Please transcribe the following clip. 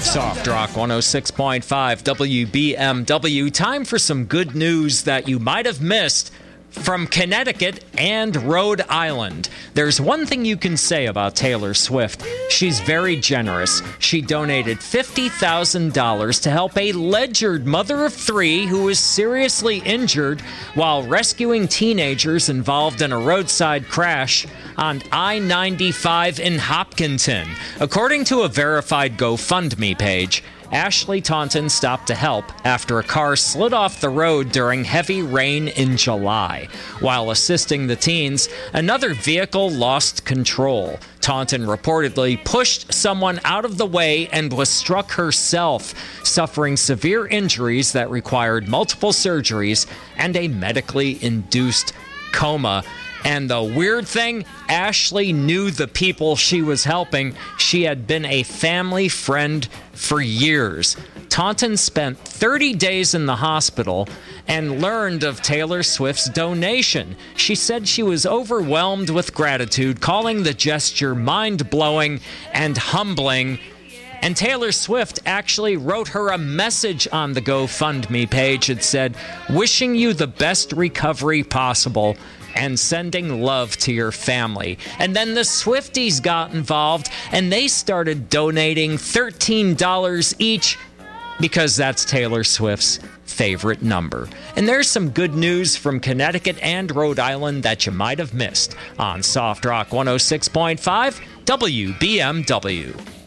Soft Rock 106.5 WBMW. Time for some good news that you might have missed from Connecticut and Rhode Island. There's one thing you can say about Taylor Swift. She's very generous. She donated $50,000 to help a Ledyard mother of three who was seriously injured while rescuing teenagers involved in a roadside crash on I-95 in Hopkinton. According to a verified GoFundMe page, Ashley Taunton stopped to help after a car slid off the road during heavy rain in July. While assisting the teens, another vehicle lost control. Taunton reportedly pushed someone out of the way and was struck herself, suffering severe injuries that required multiple surgeries and a medically induced coma. And the weird thing, Ashley knew the people she was helping. She had been a family friend for years. Taunton spent 30 days in the hospital and learned of Taylor Swift's donation. She said she was overwhelmed with gratitude, calling the gesture mind-blowing and humbling. And Taylor Swift actually wrote her a message on the GoFundMe page. It said, "Wishing you the best recovery possible and sending love to your family." And then the Swifties got involved and they started donating $13 each because that's Taylor Swift's favorite number. And there's some good news from Connecticut and Rhode Island that you might have missed on Soft Rock 106.5 WBMW.